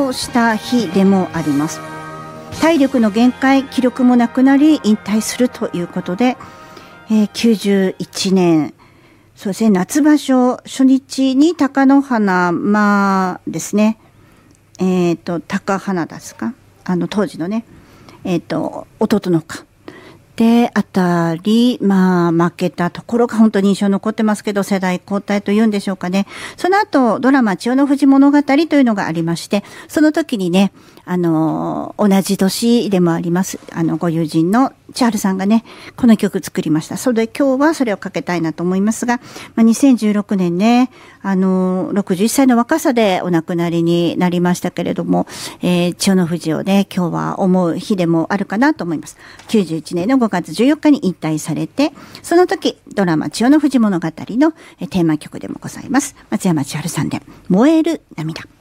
をした日でもあります。体力の限界、気力もなくなり引退するということで、91年、そうですね、夏場所初日に貴乃花、ですね、高花ですか、当時のね、弟のか。で、あたり、負けたところが本当に印象に残ってますけど、世代交代というんでしょうかね。その後、ドラマ、千代の富士物語というのがありまして、その時にね、同じ年でもあります、ご友人の千春さんがね、この曲作りました。それで今日はそれをかけたいなと思いますが、2016年ね、61歳の若さでお亡くなりになりましたけれども、千代の富士をね、今日は思う日でもあるかなと思います。91年の5月14日に引退されて、その時、ドラマ、千代の富士物語のテーマ曲でもございます。松山千春さんで、燃える涙。